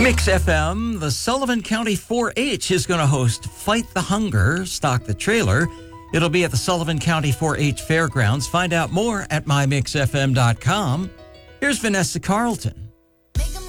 Mix FM, the Sullivan County 4-H is going to host Fight the Hunger, Stock the Trailer. It'll be at the Sullivan County 4-H Fairgrounds. Find out more at mymixfm.com. Here's Vanessa Carlton.